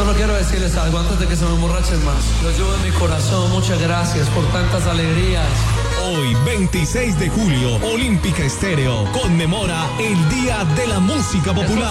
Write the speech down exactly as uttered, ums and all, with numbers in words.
Solo quiero decirles algo antes de que se me emborrachen más. Los llevo en mi corazón, muchas gracias por tantas alegrías. Hoy, veintiséis de julio, Olímpica Estéreo conmemora el Día de la Música Popular.